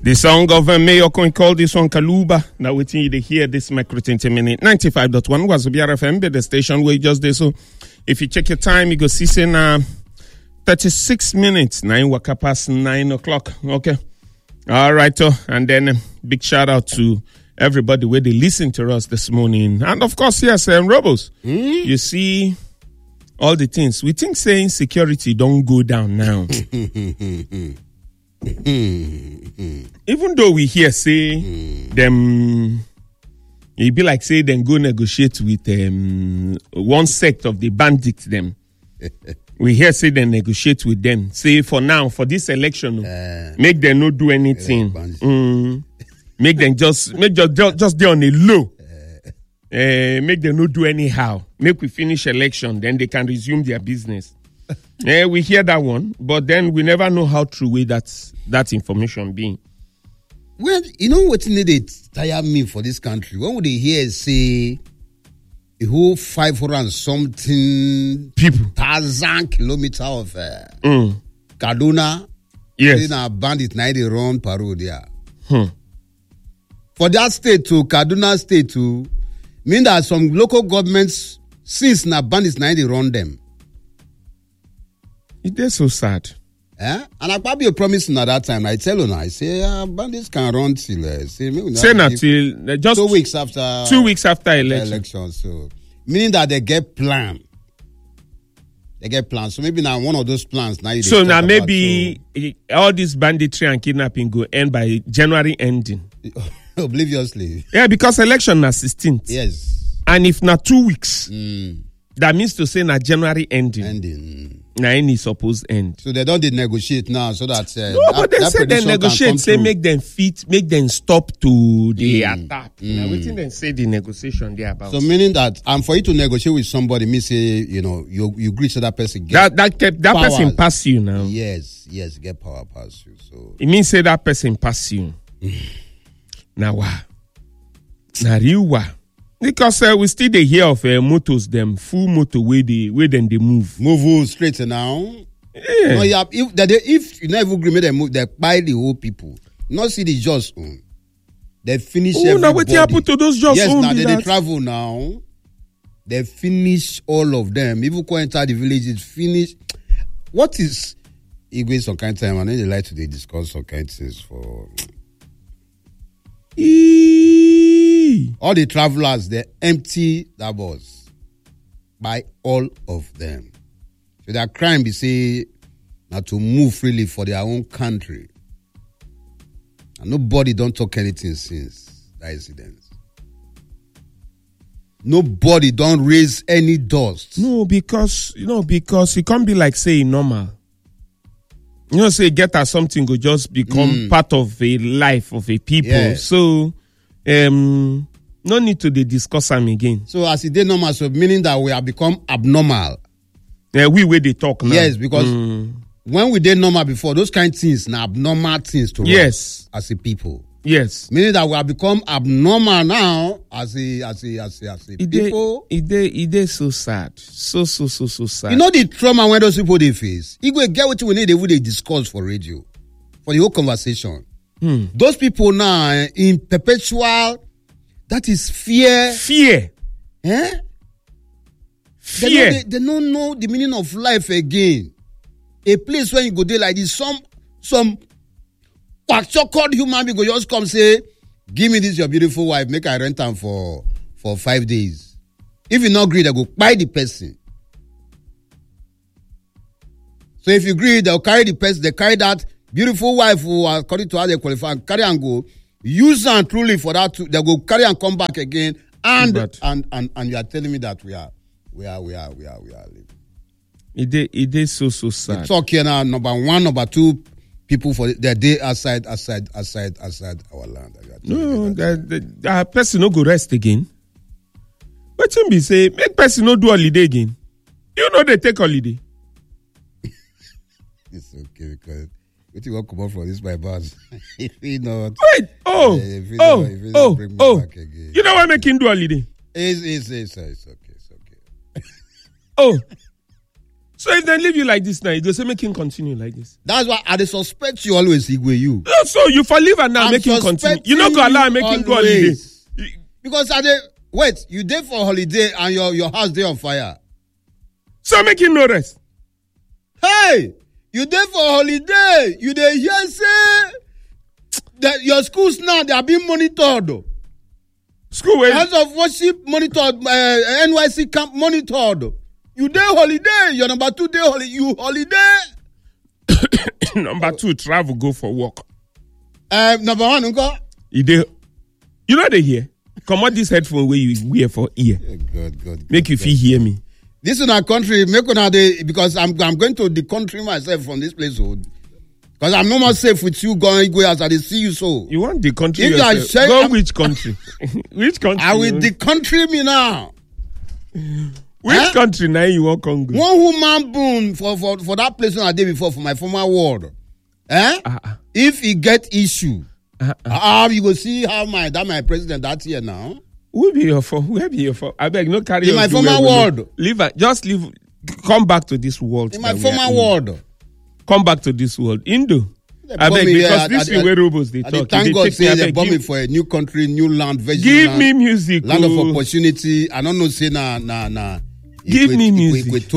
The song of Mayor Coin called this one Kaluba. Now waiting you to hear this micro 20 minute 95.1 was BRFM, the station where you just did. So if you check your time, you go see 36 minutes, 9 waka past 9 o'clock. Okay. All right. And then big shout out to everybody where they listen to us this morning. And of course, yes, Robos, you see all the things. We think saying security don't go down now. Even though we hear say them, it be like say them go negotiate with one sect of the bandits them. We hear say they negotiate with them. Say for now, for this election, make them not do anything. Make them just they on a low. Make them not do anyhow. Make we finish election, then they can resume their business. We hear that one, but then we never know how true way that information being. Well, you know what needed tire me for this country? When would they hear say a whole 500 and something people 1,000 kilometers of Kaduna? Yes, in a bandit now they run parole there. For that state to Kaduna state to mean that some local governments since na bandits now they run them. It is so sad. And I probably promised at that time. I tell you now, I say bandits can run till say not till just 2 weeks after 2 weeks after election. So meaning that they get plan. They get plans. So maybe now one of those plans now. So now maybe all this banditry and kidnapping go end by January ending. Obliviously. Yeah, because election na 16th. Yes. And if not 2 weeks, that means to say na January ending. Na any supposed end. So they don't negotiate now so that but they say they negotiate, say make them stop to the attack. Now waiting then say the negotiation there about. So meaning that for you to negotiate with somebody, me say you greet to that person. That person pass you now. Yes, get power pass you. So it means say that person pass you. Now why? Now you why? Because we still they hear of motos, them full motor where they move straight now. Yeah. No, if you never agree, they move. They buy the whole people. Not see the just own. They finish. Oh, now what happened to those just yes, own? now they travel now. They finish all of them. Even go enter the villages, finish. What is? It goes some kind of time, and then they like to discuss some kind of things for. All the travelers, they empty that bus by all of them. So their crime be say not to move freely for their own country. And nobody don't talk anything since that incident. Nobody don't raise any dust. No, because it can't be like saying normal. Say get as something go just become part of a life of a people. Yeah. So no need to discuss them again. So as it did normal, so meaning that we have become abnormal. Yeah, we where they talk now. Yes, because when we did normal before, those kind of things now abnormal things to us as a people. Yes. Meaning that we have become abnormal now as a people. It is so sad. So sad. You know the trauma when those people they face. You go get what we need, they discuss for radio. For the whole conversation. Those people now in perpetual, that is fear. Fear. Eh? Fear. They don't know the meaning of life again. A place where you go there like this, some so-called human being go just come say, give me this your beautiful wife, make I rent them for 5 days. If you not agree, they go buy the person. So if you agree, they'll carry the person, they carry that beautiful wife who according to how they qualify, carry and go, use and truly for that, they go carry and come back again, and you are telling me that we are living. It is so sad. We talk here now, number one, number two, people for their day outside our land. No, that person no go rest again. What you be say? Make person no do holiday again. You know they take holiday. It's okay because what you want to come out from this by bus? If he not, wait, you know why make him do holiday? It's okay. Oh, So if they leave you like this now, you go say make him continue like this. That's why I dey suspect you always, Igwe, you. So you for leave and now make him continue. You not go allow him make him go holiday. Because wait, you dey for holiday and your house dey on fire. So make him no rest. Hey, you dey for holiday. You dey hear say that your schools now they are being monitored. School where? House of worship monitored, NYC camp monitored. You dey holiday. Your number 2 day holiday. You holiday. Number 2, travel, go for work. Number 1, uncle. You know they hear. Come on, this headphone where you wear for ear. Good. Make you feel hear me. This is our country. Make una dey because I'm going to the country myself from this place. Because I'm no more safe with you going as I see you so. You want the country if yourself? Go which country? Which country? I will the country me now. Which country now you want Congo? One woman boom for that place when I did before for my former ward. If he get issue, you go see how my president that year now. Who be your fault? Who be your fault? I beg, no carry. In my former ward. Just leave. Come back to this world. In my former ward. Come back to this world. Indo. I beg, because this is where robots they talk. Thank God say they bomb me for a new country, new land, give me music. Land of opportunity. I don't know say na. Give me music.